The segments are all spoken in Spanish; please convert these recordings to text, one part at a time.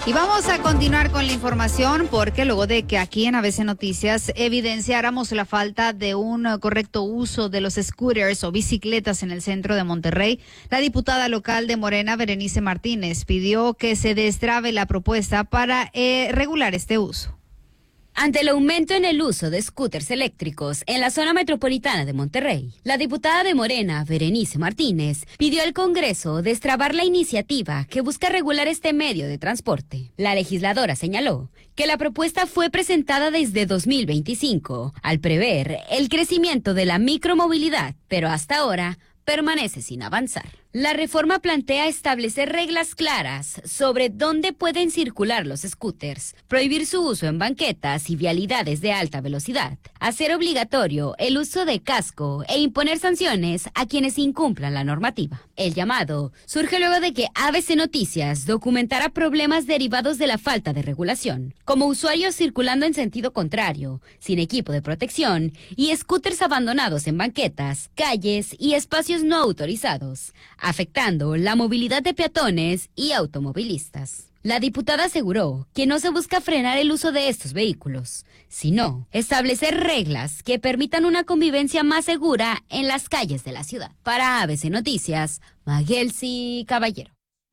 Y vamos a continuar con la información porque luego de que aquí en ABC Noticias evidenciáramos la falta de un correcto uso de los scooters o bicicletas en el centro de Monterrey, la diputada local de Morena, Berenice Martínez, pidió que se destrabe la propuesta para regular este uso. Ante el aumento en el uso de scooters eléctricos en la zona metropolitana de Monterrey, la diputada de Morena, Berenice Martínez, pidió al Congreso destrabar la iniciativa que busca regular este medio de transporte. La legisladora señaló que la propuesta fue presentada desde 2025, al prever el crecimiento de la micromovilidad, pero hasta ahora permanece sin avanzar. La reforma plantea establecer reglas claras sobre dónde pueden circular los scooters, prohibir su uso en banquetas y vialidades de alta velocidad, hacer obligatorio el uso de casco e imponer sanciones a quienes incumplan la normativa. El llamado surge luego de que ABC Noticias documentara problemas derivados de la falta de regulación, como usuarios circulando en sentido contrario, sin equipo de protección y scooters abandonados en banquetas, calles y espacios no autorizados, afectando la movilidad de peatones y automovilistas. La diputada aseguró que no se busca frenar el uso de estos vehículos, sino establecer reglas que permitan una convivencia más segura en las calles de la ciudad. Para ABC Noticias, Magelsi Caballero.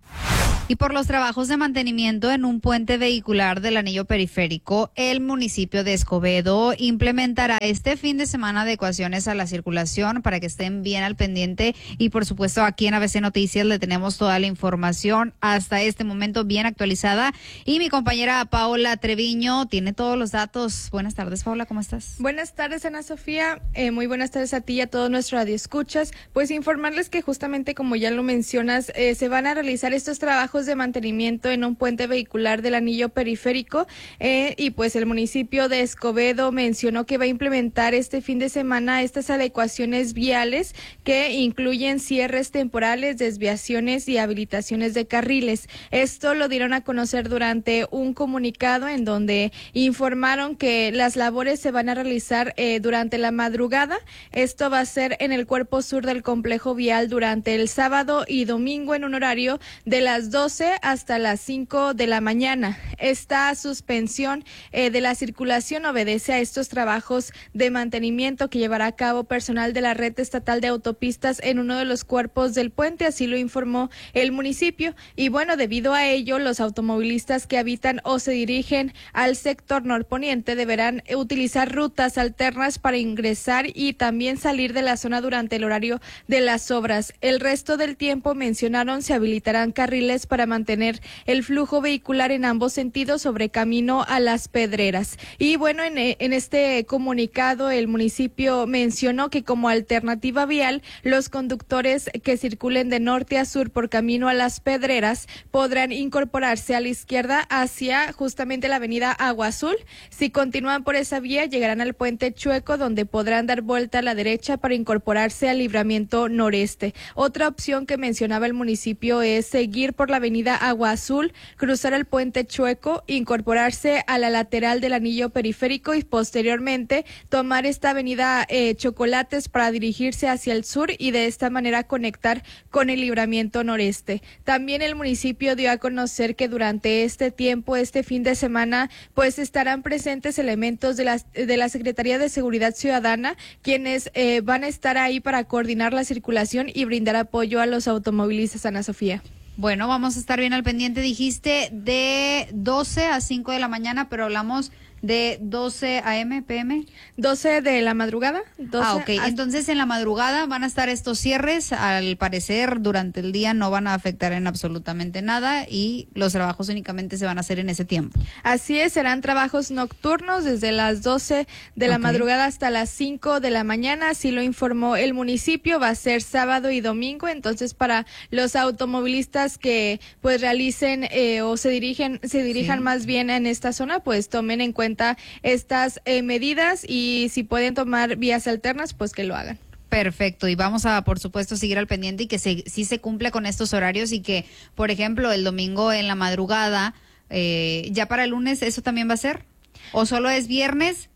Y por los trabajos de mantenimiento en un puente vehicular del anillo periférico, el municipio de Escobedo implementará este fin de semana adecuaciones a la circulación para que estén bien al pendiente. Y por supuesto aquí en ABC Noticias le tenemos toda la información hasta este momento bien actualizada. Y mi compañera Paola Treviño tiene todos los datos. Buenas tardes, Paola, ¿cómo estás? Buenas tardes, Ana Sofía. Muy buenas tardes a ti y a todos nuestros radioescuchas. Pues informarles que justamente como ya lo mencionas, se van a realizar estos trabajos de mantenimiento en un puente vehicular del anillo periférico y pues el municipio de Escobedo mencionó que va a implementar este fin de semana estas adecuaciones viales que incluyen cierres temporales, desviaciones y habilitaciones de carriles. Esto lo dieron a conocer durante un comunicado en donde informaron que las labores se van a realizar durante la madrugada. Esto va a ser en el cuerpo sur del complejo vial durante el sábado y domingo en un horario de las 12 hasta las 5 de la mañana. Esta suspensión de la circulación obedece a estos trabajos de mantenimiento que llevará a cabo personal de la red estatal de autopistas en uno de los cuerpos del puente, así lo informó el municipio. Y bueno, debido a ello, los automovilistas que habitan o se dirigen al sector norponiente deberán utilizar rutas alternas para ingresar y también salir de la zona durante el horario de las obras. El resto del tiempo, mencionaron, se habilitarán carriles para mantener el flujo vehicular en ambos sentidos sobre camino a Las Pedreras. Y bueno, en este comunicado el municipio mencionó que como alternativa vial, los conductores que circulen de norte a sur por camino a Las Pedreras podrán incorporarse a la izquierda hacia justamente la avenida Agua Azul. Si continúan por esa vía, llegarán al puente Chueco, donde podrán dar vuelta a la derecha para incorporarse al libramiento noreste. Otra opción que mencionaba el municipio es seguir por la avenida Agua Azul, cruzar el puente Chueco, incorporarse a la lateral del anillo periférico y posteriormente tomar esta avenida Chocolates para dirigirse hacia el sur y de esta manera conectar con el libramiento noreste. También el municipio dio a conocer que durante este tiempo, este fin de semana, pues estarán presentes elementos de la Secretaría de Seguridad Ciudadana, quienes van a estar ahí para coordinar la circulación y brindar apoyo a los automovilistas, Ana Sofía. Bueno, vamos a estar bien al pendiente. Dijiste de 12 a 5 de la mañana, pero hablamos de 12 a.m., p.m. 12 de la madrugada. 12 ok. Entonces en la madrugada van a estar estos cierres. Al parecer durante el día no van a afectar en absolutamente nada y los trabajos únicamente se van a hacer en ese tiempo. Así es, serán trabajos nocturnos desde las 12 de la madrugada hasta las 5 de la mañana. Así lo informó el municipio. Va a ser sábado y domingo. Entonces para los automovilistas que pues realicen o se dirijan más bien en esta zona, pues tomen en cuenta estas medidas y si pueden tomar vías alternas, pues que lo hagan. Perfecto, y vamos a, por supuesto, seguir al pendiente y que sí se cumpla con estos horarios y que, por ejemplo, el domingo en la madrugada, ya para el lunes, ¿eso también va a ser? ¿O solo es viernes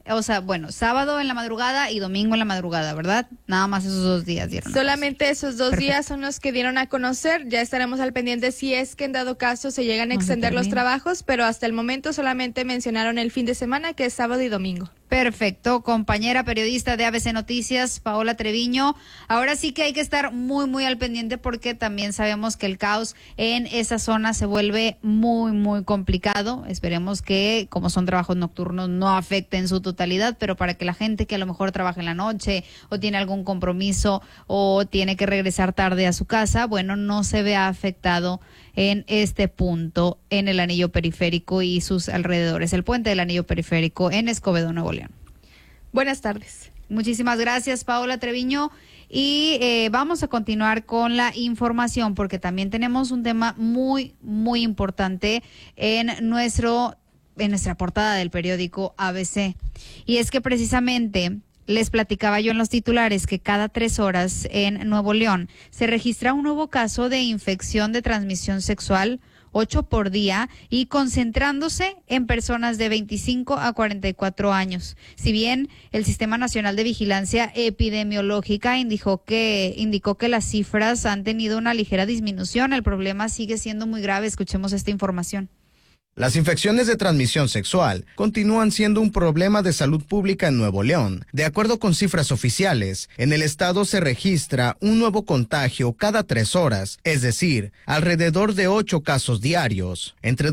o sea, bueno, sábado en la madrugada y domingo en la madrugada, ¿verdad? Nada más esos 2 días dieron. Solamente esos 2 días son los que dieron a conocer. Ya estaremos al pendiente si es que en dado caso se llegan a extender los trabajos, pero hasta el momento solamente mencionaron el fin de semana, que es sábado y domingo. Perfecto, compañera periodista de ABC Noticias, Paola Treviño. Ahora sí que hay que estar muy, muy al pendiente porque también sabemos que el caos en esa zona se vuelve muy, muy complicado. Esperemos que, como son trabajos nocturnos, no afecte en su totalidad, pero para que la gente que a lo mejor trabaja en la noche o tiene algún compromiso o tiene que regresar tarde a su casa, bueno, no se vea afectado en este punto en el anillo periférico y sus alrededores, el puente del anillo periférico en Escobedo, Nuevo León. Buenas tardes. Muchísimas gracias, Paola Treviño. Y vamos a continuar con la información porque también tenemos un tema muy, muy importante en nuestra portada del periódico ABC. Y es que precisamente les platicaba yo en los titulares que cada 3 horas en Nuevo León se registra un nuevo caso de infección de transmisión sexual, 8 por día, y concentrándose en personas de 25 a 44 años. Si bien el Sistema Nacional de Vigilancia Epidemiológica indicó que las cifras han tenido una ligera disminución, el problema sigue siendo muy grave. Escuchemos esta información. Las infecciones de transmisión sexual continúan siendo un problema de salud pública en Nuevo León. De acuerdo con cifras oficiales, en el estado se registra un nuevo contagio cada 3 horas, es decir, alrededor de 8 casos diarios. Entre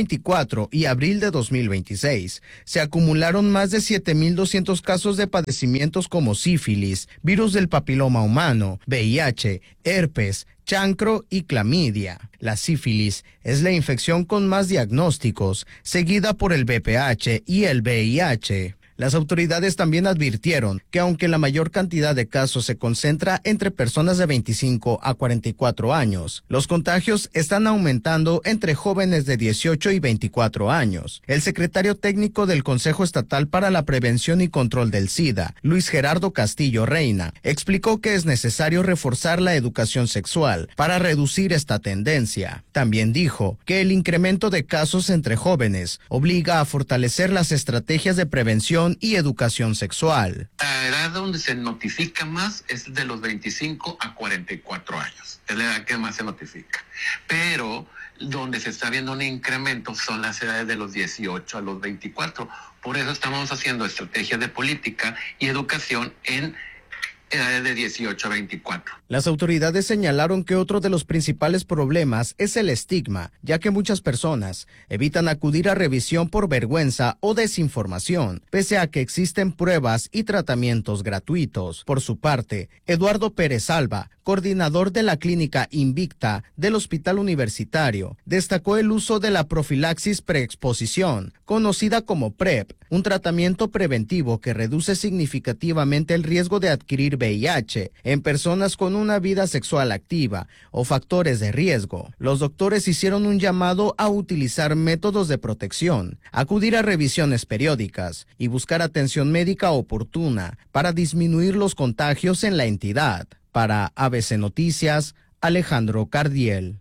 2024 y abril de 2026, se acumularon más de 7,200 casos de padecimientos como sífilis, virus del papiloma humano, VIH, herpes, chancro y clamidia. La sífilis es la infección con más diagnósticos, seguida por el VPH y el VIH. Las autoridades también advirtieron que aunque la mayor cantidad de casos se concentra entre personas de 25 a 44 años, los contagios están aumentando entre jóvenes de 18 y 24 años. El secretario técnico del Consejo Estatal para la Prevención y Control del SIDA, Luis Gerardo Castillo Reina, explicó que es necesario reforzar la educación sexual para reducir esta tendencia. También dijo que el incremento de casos entre jóvenes obliga a fortalecer las estrategias de prevención y educación sexual. La edad donde se notifica más es de los 25 a 44 años. Es la edad que más se notifica. Pero donde se está viendo un incremento son las edades de los 18 a los 24. Por eso estamos haciendo estrategias de política y educación en edades de 18 a 24. Las autoridades señalaron que otro de los principales problemas es el estigma, ya que muchas personas evitan acudir a revisión por vergüenza o desinformación, pese a que existen pruebas y tratamientos gratuitos. Por su parte, Eduardo Pérez Alba, coordinador de la clínica Invicta del Hospital Universitario, destacó el uso de la profilaxis preexposición, conocida como PrEP, un tratamiento preventivo que reduce significativamente el riesgo de adquirir VIH en personas con una vida sexual activa o factores de riesgo. Los doctores hicieron un llamado a utilizar métodos de protección, acudir a revisiones periódicas y buscar atención médica oportuna para disminuir los contagios en la entidad. Para ABC Noticias, Alejandro Cardiel.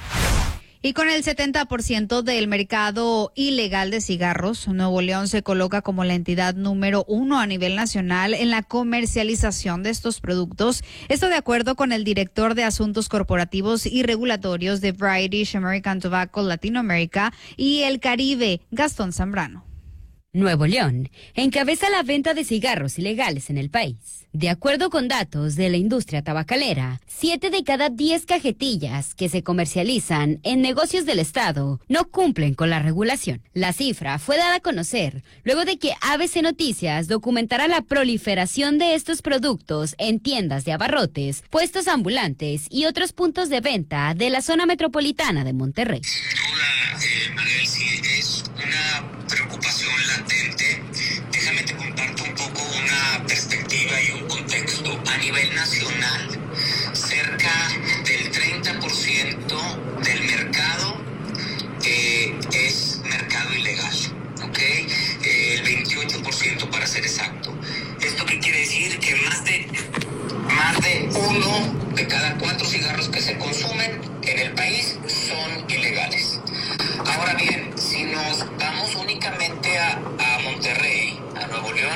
Y con el 70% del mercado ilegal de cigarros, Nuevo León se coloca como la entidad número 1 a nivel nacional en la comercialización de estos productos. Esto de acuerdo con el director de Asuntos Corporativos y Regulatorios de British American Tobacco Latinoamérica y el Caribe, Gastón Zambrano. Nuevo León encabeza la venta de cigarros ilegales en el país. De acuerdo con datos de la industria tabacalera, 7 de cada 10 cajetillas que se comercializan en negocios del Estado no cumplen con la regulación. La cifra fue dada a conocer luego de que ABC Noticias documentara la proliferación de estos productos en tiendas de abarrotes, puestos ambulantes y otros puntos de venta de la zona metropolitana de Monterrey. Sin duda, Mariel, sí es una preocupación latente. Déjame te comparto un poco una perspectiva y un contexto. A nivel nacional, cerca del 30% del mercado es mercado ilegal, ¿ok? El 28% para ser exacto. ¿Esto qué quiere decir? Que más de 1 de cada 4 cigarros que se consumen en el país son ilegales. Ahora bien, si nos vamos únicamente a Monterrey, a Nuevo León,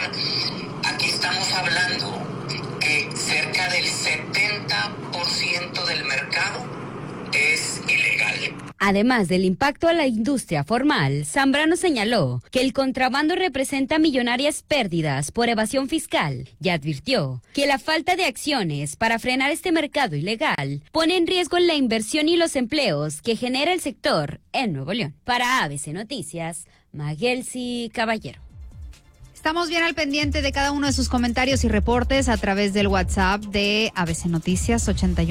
Además del impacto a la industria formal, Zambrano señaló que el contrabando representa millonarias pérdidas por evasión fiscal y advirtió que la falta de acciones para frenar este mercado ilegal pone en riesgo la inversión y los empleos que genera el sector en Nuevo León. Para ABC Noticias, Magelsi Caballero. Estamos bien al pendiente de cada uno de sus comentarios y reportes a través del WhatsApp de ABC Noticias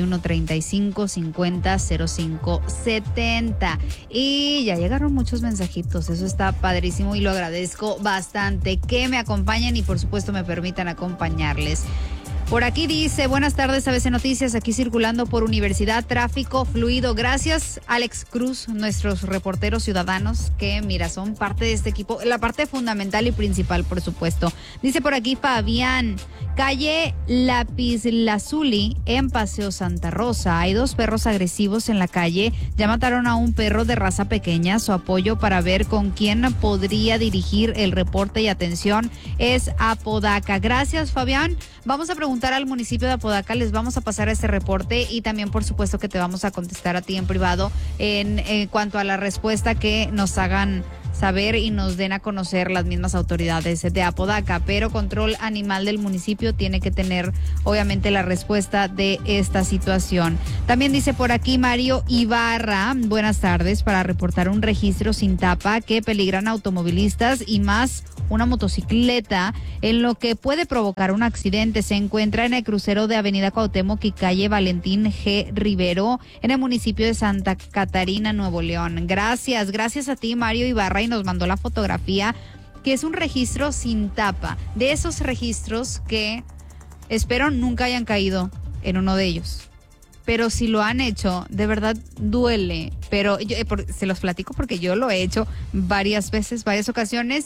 8135500570. Y ya llegaron muchos mensajitos, eso está padrísimo y lo agradezco bastante. Que me acompañen y por supuesto me permitan acompañarles. Por aquí dice, buenas tardes ABC Noticias, aquí circulando por Universidad, tráfico fluido. Gracias Alex Cruz, nuestros reporteros ciudadanos que mira, son parte de este equipo, la parte fundamental y principal por supuesto. Dice por aquí Fabián, calle Lapislázuli en Paseo Santa Rosa. Hay 2 perros agresivos en la calle, ya mataron a un perro de raza pequeña. Su apoyo para ver con quién podría dirigir el reporte y atención es Apodaca. Gracias Fabián, vamos a preguntar al municipio de Apodaca, les vamos a pasar este reporte y también por supuesto que te vamos a contestar a ti en privado en cuanto a la respuesta que nos hagan saber y nos den a conocer las mismas autoridades de Apodaca, pero Control Animal del municipio tiene que tener obviamente la respuesta de esta situación. También dice por aquí Mario Ibarra, buenas tardes, para reportar un registro sin tapa que peligran automovilistas y más una motocicleta, en lo que puede provocar un accidente. Se encuentra en el crucero de Avenida Cuauhtémoc y calle Valentín G. Rivero, en el municipio de Santa Catarina, Nuevo León. Gracias a ti Mario Ibarra, y nos mandó la fotografía, que es un registro sin tapa, de esos registros que espero nunca hayan caído en uno de ellos. Pero si lo han hecho, de verdad duele. Pero yo, se los platico porque yo lo he hecho varias veces, varias ocasiones.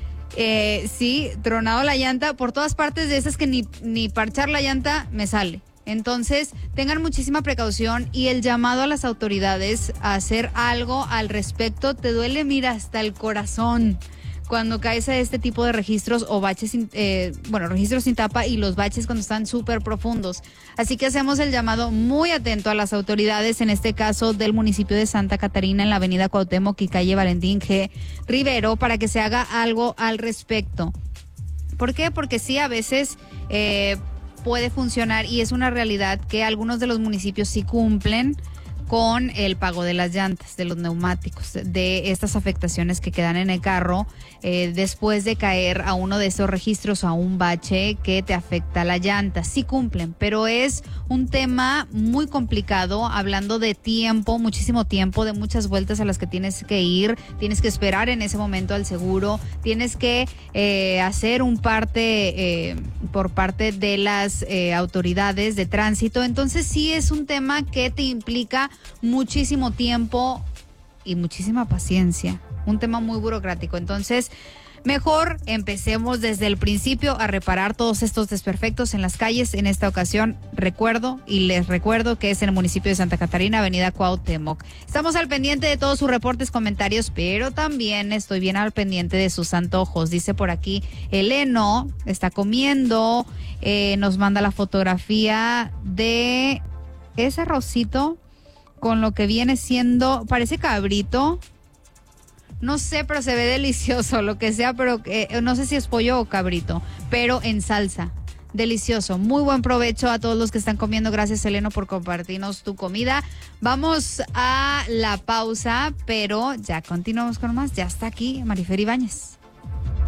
Sí, tronado la llanta por todas partes, de esas que ni parchar la llanta me sale. Entonces, tengan muchísima precaución y el llamado a las autoridades a hacer algo al respecto. Te duele, mira, hasta el corazón cuando caes a este tipo de registros o baches, registros sin tapa, y los baches cuando están súper profundos. Así que hacemos el llamado muy atento a las autoridades, en este caso del municipio de Santa Catarina, en la avenida Cuauhtémoc y calle Valentín G. Rivero, para que se haga algo al respecto. ¿Por qué? Porque sí, a veces puede funcionar y es una realidad que algunos de los municipios sí cumplen con el pago de las llantas, de los neumáticos, de estas afectaciones que quedan en el carro después de caer a uno de esos registros, a un bache que te afecta la llanta. Sí cumplen, pero es un tema muy complicado, hablando de tiempo, muchísimo tiempo, de muchas vueltas a las que tienes que ir, tienes que esperar en ese momento al seguro, tienes que hacer un parte por parte de las autoridades de tránsito. Entonces sí es un tema que te implica muchísimo tiempo y muchísima paciencia, un tema muy burocrático. Entonces mejor empecemos desde el principio a reparar todos estos desperfectos en las calles. En esta ocasión les recuerdo que es en el municipio de Santa Catarina, avenida Cuauhtémoc. Estamos al pendiente de todos sus reportes, comentarios, pero también estoy bien al pendiente de sus antojos. Dice por aquí Eleno, está comiendo, nos manda la fotografía de ese arrocito con lo que viene siendo, parece cabrito, no sé, pero se ve delicioso, lo que sea, pero no sé si es pollo o cabrito, pero en salsa, delicioso. Muy buen provecho a todos los que están comiendo. Gracias, Eleno, por compartirnos tu comida. Vamos a la pausa, pero ya continuamos con más. Ya está aquí Marifer Ibáñez.